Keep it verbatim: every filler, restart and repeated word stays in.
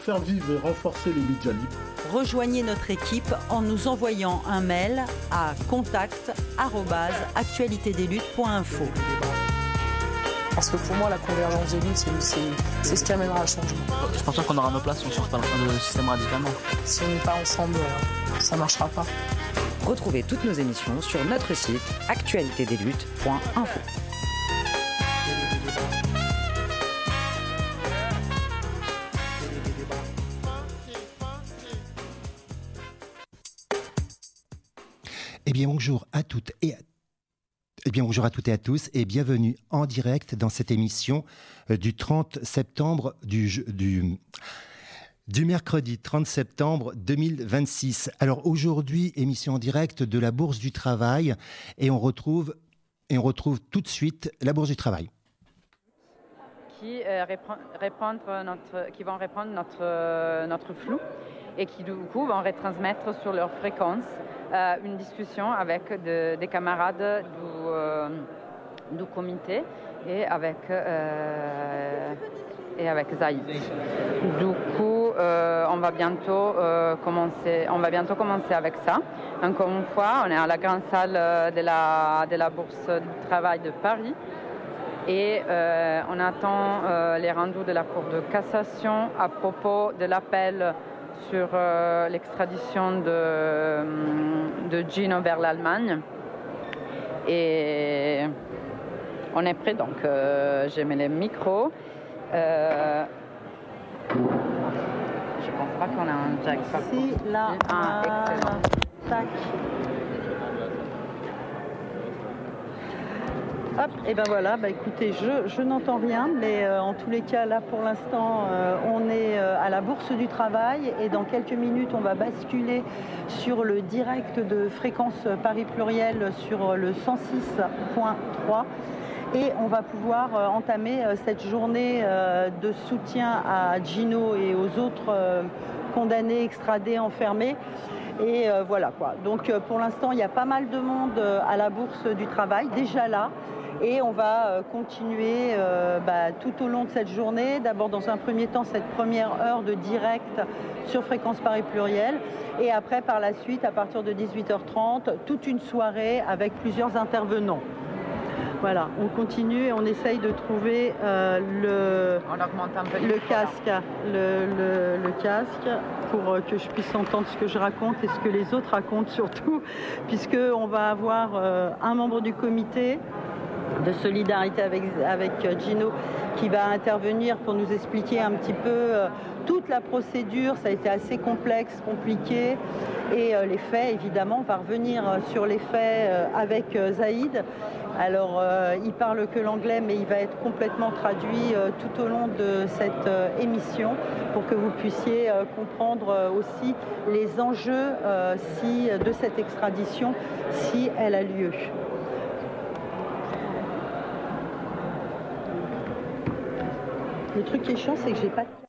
faire vivre et renforcer les médias libres. Rejoignez notre équipe en nous envoyant un mail à contact arobase actualité des luttes point info. Parce que pour moi, la convergence des luttes, c'est, c'est, c'est ce qui amènera le changement. Je pense pas qu'on aura nos places si on ne change pas le système radicalement. Si on n'est pas ensemble, ça ne marchera pas. Retrouvez toutes nos émissions sur notre site actualité des luttes point info. Eh bien, bonjour à toutes et à Eh bien, bonjour à toutes et à tous et bienvenue en direct dans cette émission du trente septembre du, du, du mercredi trente septembre deux mille vingt-six. Alors aujourd'hui, émission en direct de la Bourse du Travail et on retrouve, et on retrouve tout de suite la Bourse du Travail. Qui, euh, répondre notre, qui vont répondre notre, euh, notre flou et qui du coup vont retransmettre sur leur fréquence euh, une discussion avec de, des camarades du, euh, du comité et avec, euh, et avec Zaïd. Du coup, euh, on, va bientôt, euh, commencer, on va bientôt commencer avec ça. Encore une fois, on est à la grande salle de la, de la Bourse du Travail de Paris. Et euh, on attend euh, les rendus de la Cour de cassation à propos de l'appel sur euh, l'extradition de, de Gino vers l'Allemagne. Et on est prêt, donc euh, j'ai mis les micros. Euh, je pense pas qu'on a un jack. Si, là, ah, excellent. Tac. Hop, et ben voilà, bah écoutez, je, je n'entends rien, mais euh, en tous les cas, là pour l'instant, euh, on est euh, à la Bourse du Travail et dans quelques minutes, on va basculer sur le direct de Fréquence Paris Pluriel sur le cent six point trois et on va pouvoir euh, entamer euh, cette journée euh, de soutien à Gino et aux autres euh, condamnés, extradés, enfermés. Et euh, voilà quoi. Donc euh, pour l'instant, il y a pas mal de monde euh, à la Bourse du Travail, déjà là. Et on va euh, continuer euh, bah, tout au long de cette journée. D'abord, dans un premier temps, cette première heure de direct sur Fréquence Paris Pluriel. Et après, par la suite, à partir de dix-huit heures trente, toute une soirée avec plusieurs intervenants. Voilà, on continue et on essaye de trouver euh, le, on augmente un peu le casque, le, le, le casque pour euh, que je puisse entendre ce que je raconte et ce que les autres racontent surtout, puisqu'on va avoir euh, un membre du comité de solidarité avec, avec Gino qui va intervenir pour nous expliquer un petit peu euh, toute la procédure. Ça a été assez complexe, compliqué. Et euh, les faits, évidemment, on va revenir sur les faits euh, avec euh, Zaïd. Alors, euh, il parle que l'anglais, mais il va être complètement traduit euh, tout au long de cette euh, émission pour que vous puissiez euh, comprendre euh, aussi les enjeux euh, si, de cette extradition, si elle a lieu. Le truc qui est chiant, c'est que j'ai pas de...